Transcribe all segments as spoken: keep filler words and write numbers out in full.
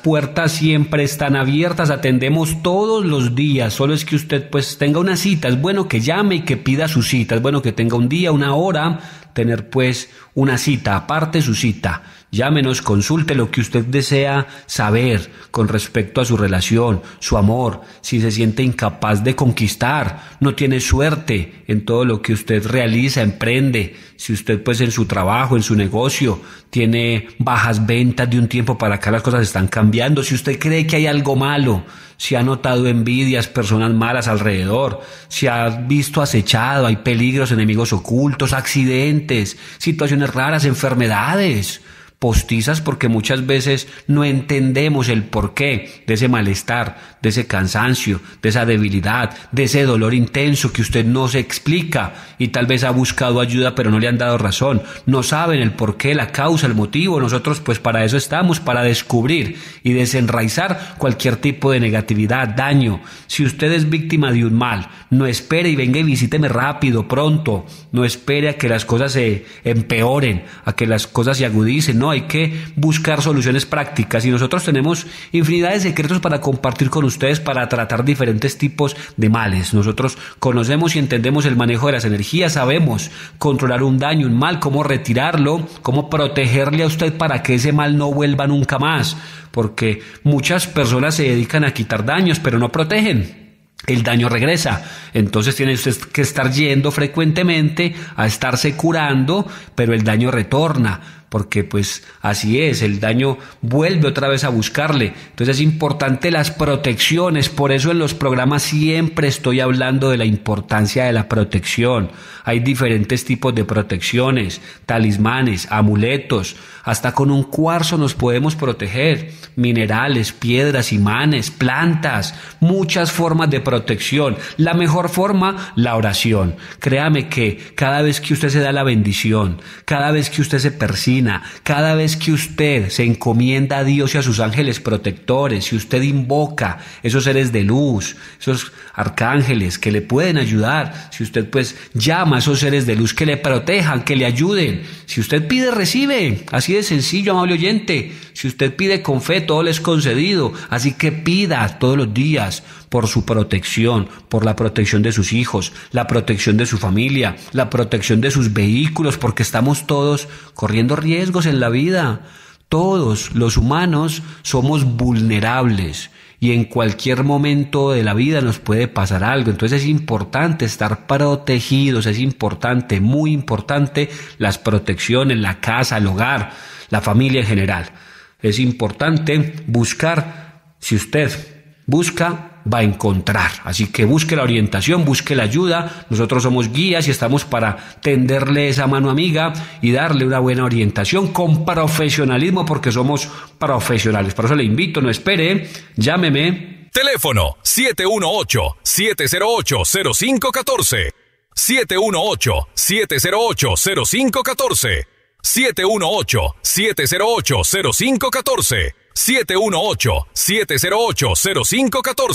puertas siempre están abiertas, atendemos todos los días, solo es que usted pues tenga una cita, es bueno que llame y que pida su cita, es bueno que tenga un día, una hora, tener pues una cita, aparte su cita. Llámenos, consulte lo que usted desea saber con respecto a su relación, su amor, si se siente incapaz de conquistar, no tiene suerte en todo lo que usted realiza, emprende, si usted pues en su trabajo, en su negocio, tiene bajas ventas de un tiempo para acá, las cosas están cambiando, si usted cree que hay algo malo, si ha notado envidias, personas malas alrededor, si ha visto acechado, hay peligros, enemigos ocultos, accidentes, situaciones raras, enfermedades, postizas, porque muchas veces no entendemos el porqué de ese malestar, de ese cansancio, de esa debilidad, de ese dolor intenso que usted no se explica y tal vez ha buscado ayuda pero no le han dado razón, no saben el porqué, la causa, el motivo. Nosotros pues para eso estamos, para descubrir y desenraizar cualquier tipo de negatividad, daño. Si usted es víctima de un mal, no espere y venga y visíteme rápido, pronto, no espere a que las cosas se empeoren, a que las cosas se agudicen, no, hay que buscar soluciones prácticas y nosotros tenemos infinidad de secretos para compartir con ustedes para tratar diferentes tipos de males. Nosotros conocemos y entendemos el manejo de las energías, sabemos controlar un daño, un mal, cómo retirarlo, cómo protegerle a usted para que ese mal no vuelva nunca más, porque muchas personas se dedican a quitar daños pero no protegen. El daño regresa, entonces tiene usted que estar yendo frecuentemente a estarse curando, pero el daño retorna, porque pues así es, el daño vuelve otra vez a buscarle. Entonces es importante las protecciones, por eso en los programas siempre estoy hablando de la importancia de la protección. Hay diferentes tipos de protecciones, talismanes, amuletos, hasta con un cuarzo nos podemos proteger, minerales, piedras, imanes, plantas, muchas formas de protección. La mejor forma, la oración. Créame que cada vez que usted se da la bendición, cada vez que usted se persina, cada vez que usted se encomienda a Dios y a sus ángeles protectores, si usted invoca esos seres de luz, esos arcángeles que le pueden ayudar, si usted pues llama a esos seres de luz que le protejan, que le ayuden, si usted pide, recibe, así de sencillo, amable oyente. Si usted pide con fe, todo le es concedido, así que pida todos los días por su protección, por la protección de sus hijos, la protección de su familia, la protección de sus vehículos, porque estamos todos corriendo riesgos en la vida. Todos los humanos somos vulnerables y en cualquier momento de la vida nos puede pasar algo. Entonces es importante estar protegidos, es importante, muy importante, las protecciones, la casa, el hogar, la familia en general. Es importante buscar, si usted busca, va a encontrar. Así que busque la orientación, busque la ayuda. Nosotros somos guías y estamos para tenderle esa mano amiga y darle una buena orientación con profesionalismo, porque somos profesionales. Por eso le invito, no espere, llámeme. Teléfono siete uno ocho, siete cero ocho, cero cinco uno cuatro. siete uno ocho, siete cero ocho, cero cinco uno cuatro. siete uno ocho, siete cero ocho, cero cinco uno cuatro. siete uno ocho, siete cero ocho, cero cinco uno cuatro.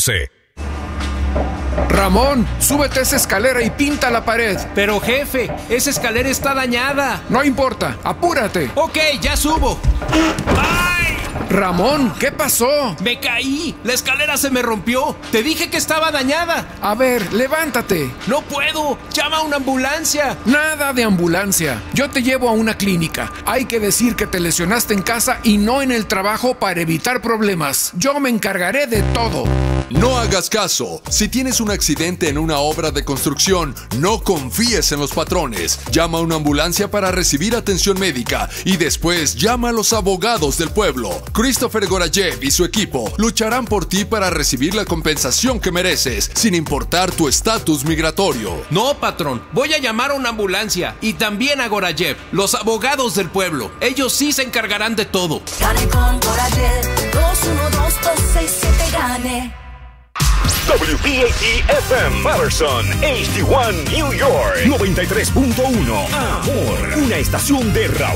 Ramón, súbete a esa escalera y pinta la pared. Pero jefe, esa escalera está dañada. No importa, apúrate. Ok, ya subo. ¡Ay! Ramón, ¿qué pasó? Me caí, la escalera se me rompió. Te dije que estaba dañada. A ver, levántate. No puedo, llama a una ambulancia. Nada de ambulancia, yo te llevo a una clínica. Hay que decir que te lesionaste en casa y no en el trabajo para evitar problemas. Yo me encargaré de todo. No hagas caso. Si tienes un accidente en una obra de construcción, no confíes en los patrones. Llama a una ambulancia para recibir atención médica y después llama a los abogados del pueblo. Christopher Gorayev y su equipo lucharán por ti para recibir la compensación que mereces, sin importar tu estatus migratorio. No, patrón, voy a llamar a una ambulancia y también a Gorayev, los abogados del pueblo. Ellos sí se encargarán de todo. Gane con Gorayev, dos uno dos dos seis siete, gane. W P A T F M Patterson, H D uno New York, noventa y tres punto uno. Amor, una estación de Raúl